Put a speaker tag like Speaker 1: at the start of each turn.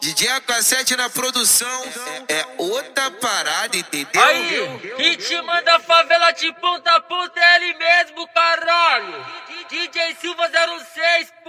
Speaker 1: DJ AK7 na produção é outra parada, entendeu?
Speaker 2: Aí, ritmo da favela de ponta a ponta é ele mesmo, caralho. DJ Silva 06.